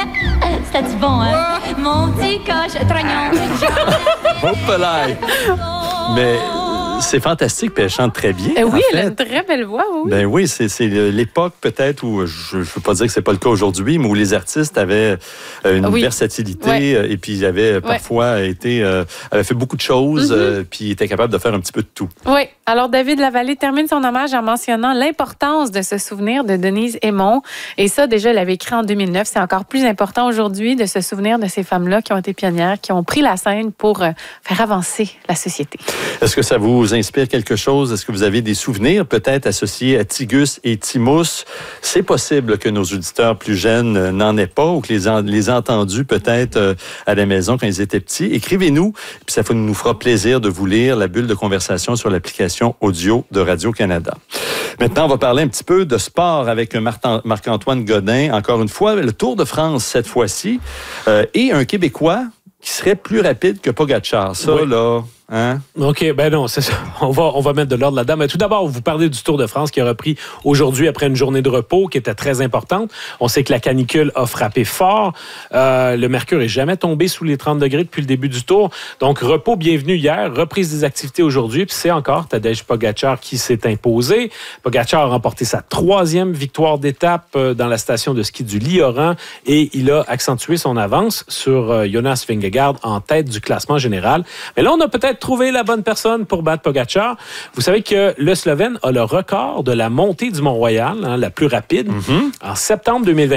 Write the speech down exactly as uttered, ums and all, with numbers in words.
C'était bon, hein? Mon petit coche trognon. Hop là! Mais c'est fantastique, puis elle chante très bien. Euh, oui, en elle a fait. une très belle voix, oui. Ben oui, c'est, c'est l'époque peut-être où, je ne veux pas dire que c'est pas le cas aujourd'hui, mais où les artistes avaient une oui. versatilité ouais. et puis ils avaient parfois ouais. été, euh, avaient fait beaucoup de choses, mm-hmm. euh, puis étaient capables de faire un petit peu de tout. Oui. Alors, David Lavallée termine son hommage en mentionnant l'importance de se souvenir de Denise Aymon. Et ça, déjà, elle avait écrit en deux mille neuf. C'est encore plus important aujourd'hui de se souvenir de ces femmes-là qui ont été pionnières, qui ont pris la scène pour euh, faire avancer la société. Est-ce que ça vous inspire quelque chose? Est-ce que vous avez des souvenirs peut-être associés à Tigus et Timous? C'est possible que nos auditeurs plus jeunes n'en aient pas ou que les, en, les entendus peut-être euh, à la maison quand ils étaient petits. Écrivez-nous, puis ça nous fera plaisir de vous lire la bulle de conversation sur l'application audio de Radio-Canada. Maintenant, on va parler un petit peu de sport avec Marc-Antoine Godin. Encore une fois, le Tour de France cette fois-ci euh, et un Québécois qui serait plus rapide que Pogacar. Ça, oui. là... Hein? OK, ben non, c'est ça. On va, on va mettre de l'ordre là-dedans. Mais tout d'abord, vous parlez du Tour de France qui a repris aujourd'hui après une journée de repos qui était très importante. On sait que la canicule a frappé fort. Euh, le mercure n'est jamais tombé sous les trente degrés depuis le début du Tour. Donc, repos bienvenu hier, reprise des activités aujourd'hui. Puis c'est encore Tadej Pogacar qui s'est imposé. Pogacar a remporté sa troisième victoire d'étape dans la station de ski du Lioran et il a accentué son avance sur Jonas Vingegaard en tête du classement général. Mais là, on a peut-être trouvé la bonne personne pour battre Pogacar. Vous savez que le Slovène a le record de la montée du Mont-Royal, hein, la plus rapide, mm-hmm. en septembre deux mille vingt.